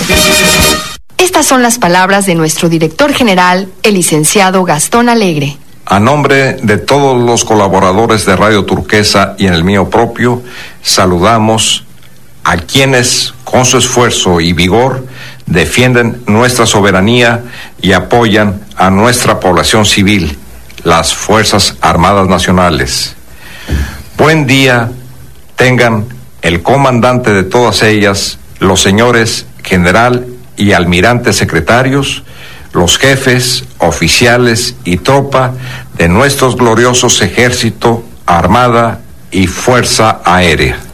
Estas son las palabras de nuestro director general, el licenciado Gastón Alegre. A nombre de todos los colaboradores de Radio Turquesa y en el mío propio, saludamos a quienes con su esfuerzo y vigor defienden nuestra soberanía y apoyan a nuestra población civil, las Fuerzas Armadas Nacionales. Buen día tengan el comandante de todas ellas, los señores general y almirante secretarios, los jefes, oficiales y tropa de nuestros gloriosos ejército, armada y fuerza aérea.